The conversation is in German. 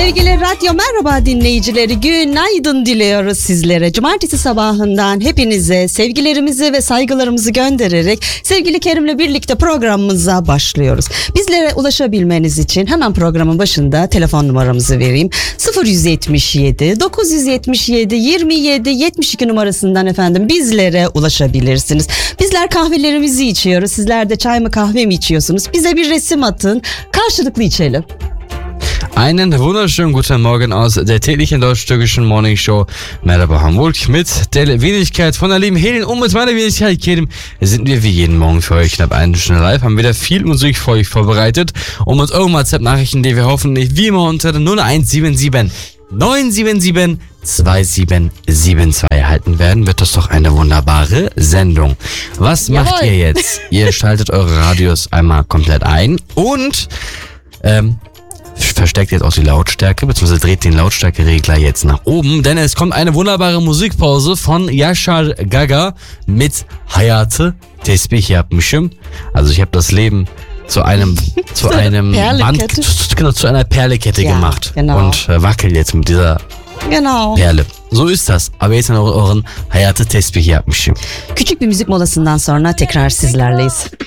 Sevgili Radyo Merhaba dinleyicileri, günaydın diliyoruz sizlere. Cumartesi sabahından hepinize sevgilerimizi ve saygılarımızı göndererek sevgili Kerim'le birlikte programımıza başlıyoruz. Bizlere ulaşabilmeniz için hemen programın başında telefon numaramızı vereyim. 0177 977 27 72 numarasından efendim bizlere ulaşabilirsiniz. Bizler kahvelerimizi içiyoruz. Sizler de çay mı kahve mi içiyorsunuz? Bize bir resim atın. Karşılıklı içelim. Einen wunderschönen guten Morgen aus der täglichen deutsch-türkischen Morning Show Merhaba Hamburg mit der Wenigkeit von der lieben Helin und mit meiner Wenigkeit Kerim sind wir wie jeden Morgen für euch knapp eine Stunde live, haben wieder viel Musik für euch vorbereitet und mit euren WhatsApp-Nachrichten, die wir hoffentlich wie immer unter der 0177 977 2772 erhalten werden, wird das doch eine wunderbare Sendung. Was macht ihr jetzt? Ihr schaltet eure Radios einmal komplett ein und verstärkt jetzt auch die Lautstärke, beziehungsweise dreht den Lautstärkeregler jetzt nach oben, denn es kommt eine wunderbare Musikpause von Yaşar Gaga mit Hayatı Tesbih yapmışım. Also ich habe das Leben zu einer Perlekette gemacht und wackel jetzt mit dieser Perle. So ist das. Aber jetzt noch euren Hayatı Tesbih yapmışım. Küçük bir müzik molasından sonra tekrar sizlerleyiz.